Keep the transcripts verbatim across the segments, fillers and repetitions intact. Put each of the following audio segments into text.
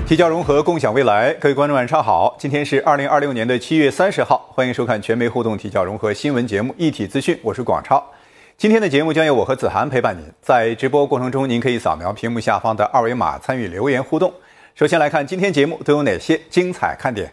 提交融合，共享未来。各位观众晚上好，今天是二零二六年的七月三十号，欢迎收看全媒互动提交融合新闻节目一体资讯，我是广超。今天的节目将由我和子涵陪伴您，在直播过程中，您可以扫描屏幕下方的二维码参与留言互动。首先来看今天节目都有哪些精彩看点。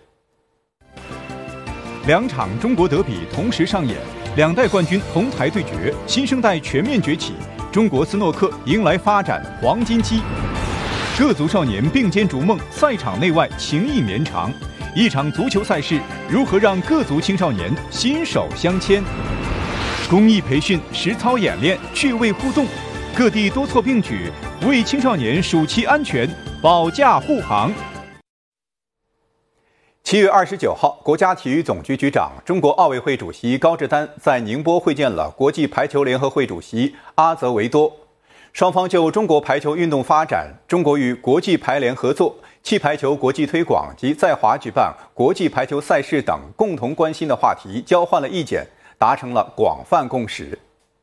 两场中国德比同时上演，两代冠军同台对决，新生代全面崛起，中国斯诺克迎来发展黄金期。各族少年并肩逐梦，赛场内外情谊绵长。一场足球赛事如何让各族青少年心手相牵？公益培训、实操演练、趣味互动，各地多措并举，为青少年暑期安全保驾护航。 七月二十九号，国家体育总局局长、中国奥委会主席高志丹在宁波会见了国际排球联合会主席阿泽维多。双方就中国排球运动发展、中国与国际排联合作、气排球国际推广及在华举办国际排球赛事等共同关心的话题交换了意见，达成了广泛共识。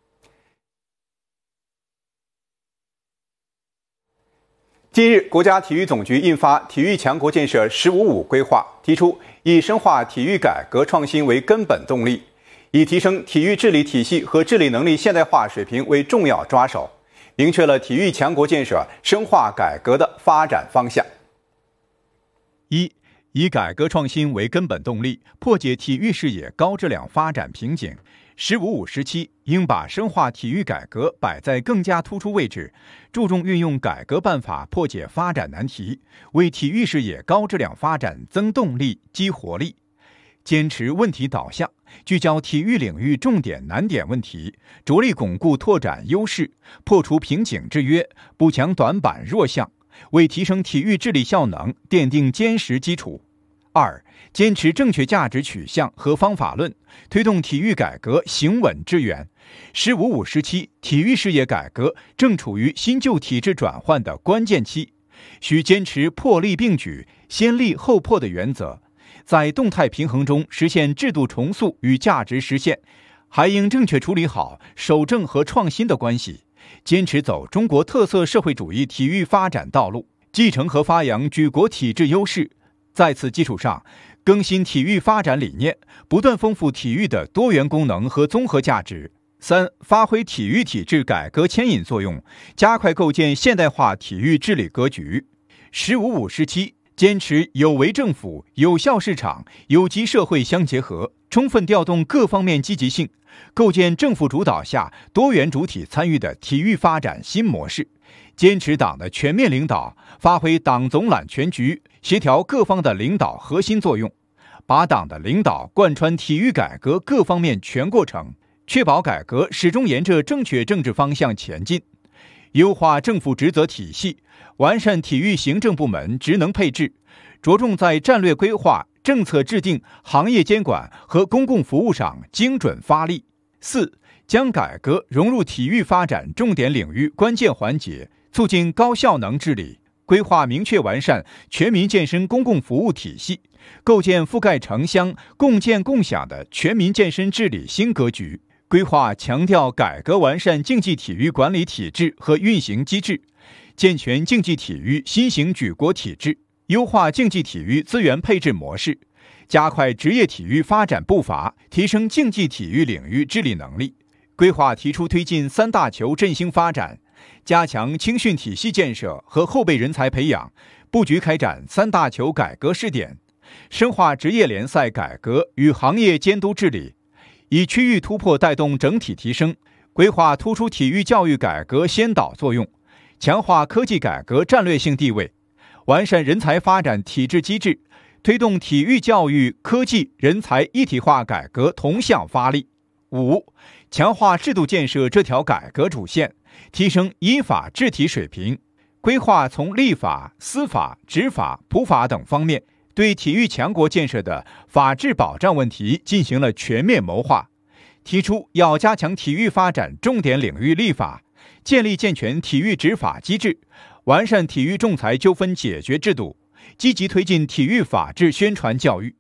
近日，国家体育总局印发《体育强国建设“十五五”规划》，提出以深化体育改革创新为根本动力，以提升体育治理体系和治理能力现代化水平为重要抓手，明确了体育强国建设深化改革的发展方向。 一、以改革创新为根本动力，破解体育事业高质量发展瓶颈。十五五时期应把深化体育改革摆在更加突出位置，注重运用改革办法破解发展难题，为体育事业高质量发展增动力、激活力。坚持问题导向，聚焦体育领域重点难点问题，着力巩固拓展优势，破除瓶颈制约，补强短板弱项，为提升体育治理效能奠定坚实基础。二、坚持正确价值取向和方法论，推动体育改革行稳致远。十五五时期，体育事业改革正处于新旧体制转换的关键期，需坚持破立并举、先立后破的原则，在动态平衡中实现制度重塑与价值实现，还应正确处理好守正和创新的关系，坚持走中国特色社会主义体育发展道路，继承和发扬举国体制优势。在此基础上，更新体育发展理念，不断丰富体育的多元功能和综合价值。三、发挥体育体制改革牵引作用，加快构建现代化体育治理格局。十五五时期，坚持有为政府、有效市场、有机社会相结合，充分调动各方面积极性，构建政府主导下多元主体参与的体育发展新模式。坚持党的全面领导，发挥党总揽全局、协调各方的领导核心作用，把党的领导贯穿体育改革各方面全过程，确保改革始终沿着正确政治方向前进。优化政府职责体系，完善体育行政部门职能配置，着重在战略规划、政策制定、行业监管和公共服务上精准发力。四、将改革融入体育发展重点领域关键环节，促进高效能治理，规划明确完善全民健身公共服务体系，构建覆盖城乡共建共享的全民健身治理新格局，规划强调改革完善竞技体育管理体制和运行机制，健全竞技体育新型举国体制，优化竞技体育资源配置模式，加快职业体育发展步伐，提升竞技体育领域治理能力。规划提出推进三大球振兴发展，加强青训体系建设和后备人才培养，布局开展三大球改革试点，深化职业联赛改革与行业监督治理，以区域突破带动整体提升，规划突出体育教育改革先导作用，强化科技改革战略性地位，完善人才发展体制机制，推动体育教育科技人才一体化改革同向发力。五、强化制度建设这条改革主线，提升依法治体水平，规划从立法、司法、执法、普法等方面对体育强国建设的法治保障问题进行了全面谋划，提出要加强体育发展重点领域立法，建立健全体育执法机制，完善体育仲裁纠纷解决制度，积极推进体育法治宣传教育。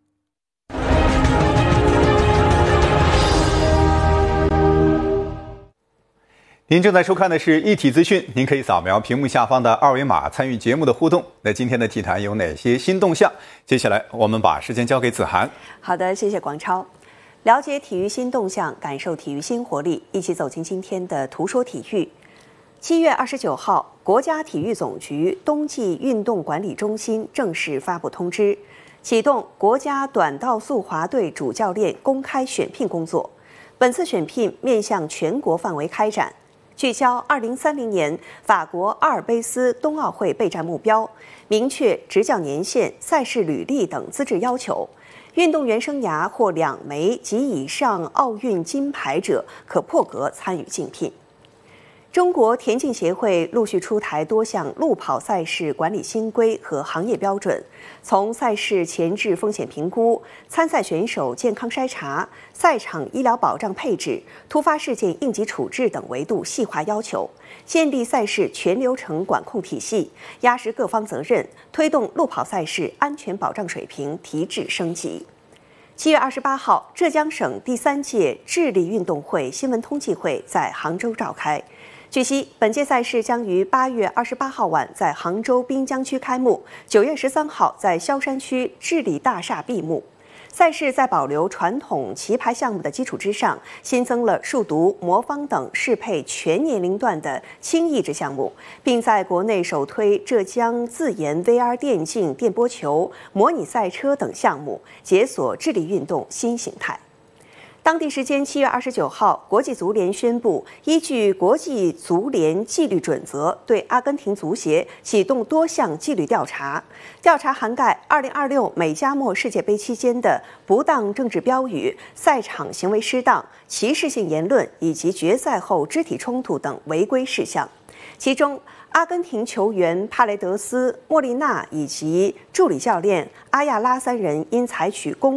您正在收看的是一体资讯，您可以扫描屏幕下方的二维码参与节目的互动。那今天的体坛有哪些新动向？接下来我们把时间交给子涵。 好的，谢谢广超。了解体育新动向，感受体育新活力，一起走进今天的图说体育。七月二十九号，国家体育总局冬季运动管理中心正式发布通知，启动国家短道速滑队主教练公开选聘工作。本次选聘面向全国范围开展，聚焦二零三零年法国阿尔卑斯冬奥会备战目标，明确执教年限、赛事履历等资质要求。运动员生涯获两枚及以上奥运金牌者可破格参与竞聘。中国田径协会陆续出台多项路跑赛事管理新规和行业标准，从赛事前置风险评估、参赛选手健康筛查、赛场医疗保障配置、突发事件应急处置等维度细化要求，建立赛事全流程管控体系，压实各方责任，推动路跑赛事安全保障水平提质升级。七月二十八号，浙江省第三届智力运动会新闻通纪会在杭州召开。据悉，本届赛事将于八月二十八号晚在杭州滨江区开幕，九月十三号在萧山区智力大厦闭幕。赛事在保留传统棋牌项目的基础之上，新增了数独、魔方等适配全年龄段的轻益智项目，并在国内首推浙江自研 V R 电竞、电波球、模拟赛车等项目，解锁智力运动新形态。当地时间七月二十九号，国际足联宣布，依据国际足联纪律准则，对阿根廷足协启动多项纪律调查。调查涵盖二零二六美加墨世界杯期间的不当政治标语、赛场行为失当、歧视性言论以及决赛后肢体冲突等违规事项。其中，阿根廷球员帕雷德斯、莫利纳以及助理教练阿亚拉三人因采取公